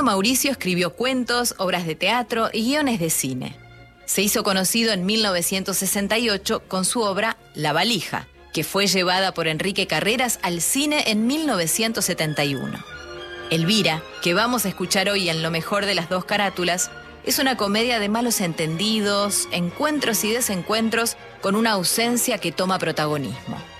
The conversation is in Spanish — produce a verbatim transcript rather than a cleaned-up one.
Mauricio escribió cuentos, obras de teatro y guiones de cine. Se hizo conocido en mil novecientos sesenta y ocho con su obra La valija, que fue llevada por Enrique Carreras al cine en mil novecientos setenta y uno. Elvira, que vamos a escuchar hoy en Lo mejor de las dos carátulas, es una comedia de malos entendidos, encuentros y desencuentros con una ausencia que toma protagonismo.